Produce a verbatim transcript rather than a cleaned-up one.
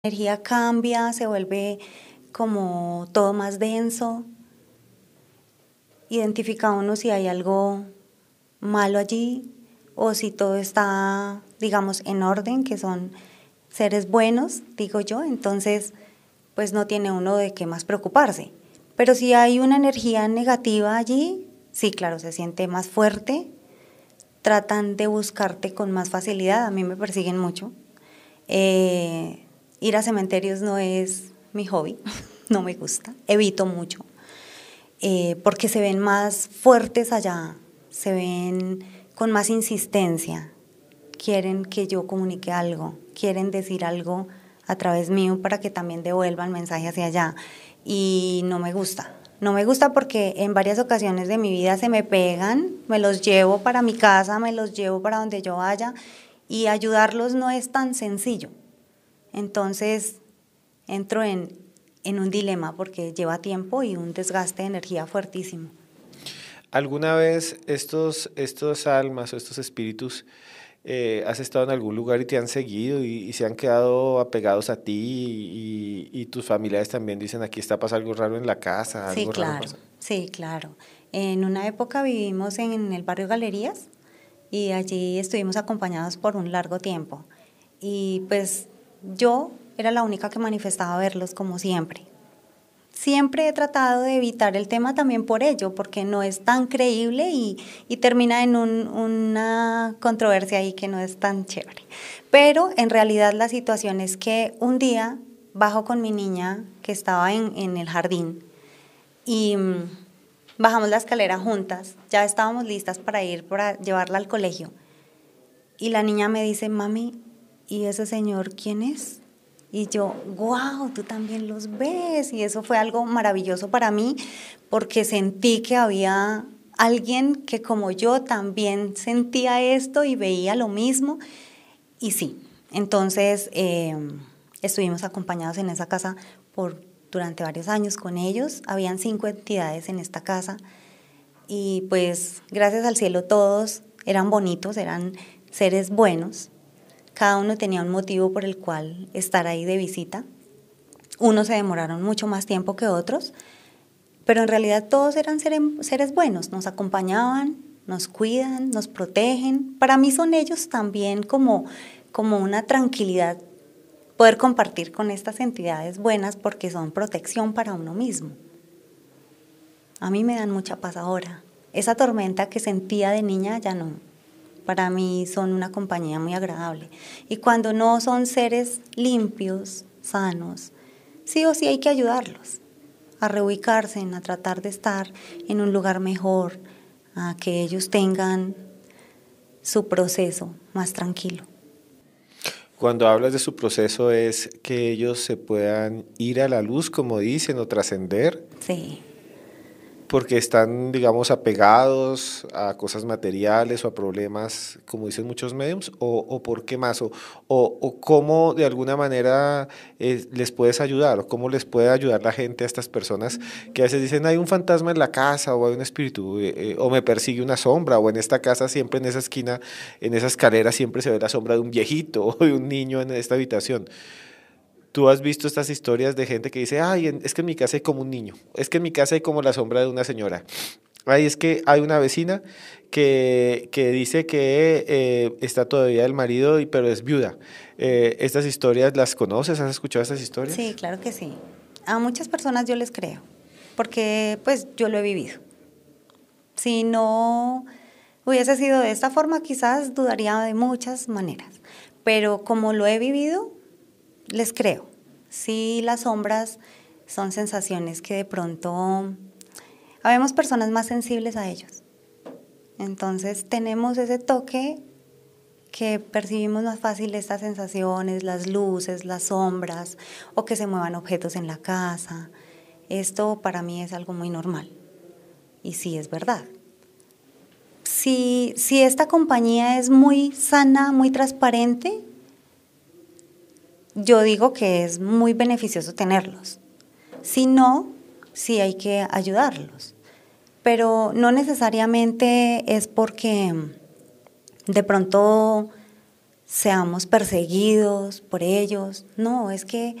energía cambia, se vuelve como todo más denso. Identifica uno si hay algo malo allí o si todo está, digamos, en orden, que son seres buenos, digo yo, entonces pues no tiene uno de qué más preocuparse. Pero si hay una energía negativa allí, sí, claro, se siente más fuerte, tratan de buscarte con más facilidad, a mí me persiguen mucho. Eh, ir a cementerios no es mi hobby, no me gusta, evito mucho, eh, porque se ven más fuertes allá, se ven con más insistencia, quieren que yo comunique algo, quieren decir algo a través mío para que también devuelva el mensaje hacia allá, y no me gusta. No me gusta porque en varias ocasiones de mi vida se me pegan, me los llevo para mi casa, me los llevo para donde yo vaya, y ayudarlos no es tan sencillo. Entonces entro en, en un dilema porque lleva tiempo y un desgaste de energía fuertísimo. ¿Alguna vez estos, estos almas o estos espíritus eh, has estado en algún lugar y te han seguido y, y se han quedado apegados a ti y, y tus familiares también dicen aquí está pasando algo raro en la casa, Sí, algo raro claro, pasa? sí, claro. En una época vivimos en el barrio Galerías y allí estuvimos acompañados por un largo tiempo. Y pues yo era la única que manifestaba verlos como siempre. Siempre he tratado de evitar el tema también por ello, porque no es tan creíble y, y termina en un, una controversia ahí que no es tan chévere. Pero en realidad la situación es que un día bajo con mi niña que estaba en, en el jardín y mm, bajamos la escalera juntas, ya estábamos listas para ir, para llevarla al colegio. Y la niña me dice, mami, ¿y ese señor quién es? Y yo, wow, tú también los ves. Y eso fue algo maravilloso para mí porque sentí que había alguien que como yo también sentía esto y veía lo mismo. Y sí, entonces eh, estuvimos acompañados en esa casa por, durante varios años con ellos. Habían cinco entidades en esta casa y pues gracias al cielo todos eran bonitos, eran seres buenos. Cada uno tenía un motivo por el cual estar ahí de visita. Unos se demoraron mucho más tiempo que otros, pero en realidad todos eran seres buenos, nos acompañaban, nos cuidan, nos protegen. Para mí son ellos también como, como una tranquilidad poder compartir con estas entidades buenas porque son protección para uno mismo. A mí me dan mucha paz ahora. Esa tormenta que sentía de niña ya no. Para mí son una compañía muy agradable. Y cuando no son seres limpios, sanos, sí o sí hay que ayudarlos a reubicarse, a tratar de estar en un lugar mejor, a que ellos tengan su proceso más tranquilo. Cuando hablas de su proceso es que ellos se puedan ir a la luz, como dicen, o trascender. Sí. Porque están, digamos, apegados a cosas materiales o a problemas, como dicen muchos mediums, o, o por qué más, o, o, o cómo de alguna manera eh, les puedes ayudar, o cómo les puede ayudar la gente a estas personas que a veces dicen hay un fantasma en la casa, o hay un espíritu, eh, eh, o me persigue una sombra, o en esta casa siempre en esa esquina, en esa escalera siempre se ve la sombra de un viejito o de un niño en esta habitación. Tú has visto estas historias de gente que dice, ay, es que en mi casa hay como un niño, es que en mi casa hay como la sombra de una señora. Ay, es que hay una vecina que, que dice que eh, está todavía el marido, y, pero es viuda. Eh, ¿Estas historias las conoces? ¿Has escuchado estas Sí, historias? claro que sí. A muchas personas yo les creo, porque pues yo lo he vivido. Si no hubiese sido de esta forma, quizás dudaría de muchas maneras, pero como lo he vivido, les creo. Sí, las sombras son sensaciones que de pronto habemos personas más sensibles a ellos. Entonces tenemos ese toque que percibimos más fácil estas sensaciones, las luces, las sombras o que se muevan objetos en la casa. Esto para mí es algo muy normal y sí es verdad. Si, si esta compañía es muy sana, muy transparente, yo digo que es muy beneficioso tenerlos. Si no, sí hay que ayudarlos. Pero no necesariamente es porque de pronto seamos perseguidos por ellos. No, es que